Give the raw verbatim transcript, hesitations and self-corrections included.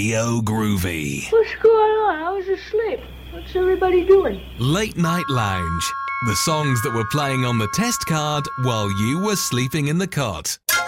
Yo Groovy. What's going on? I was asleep. What's everybody doing? Late Night Lounge. The songs that were playing on the test card while you were sleeping in the cot.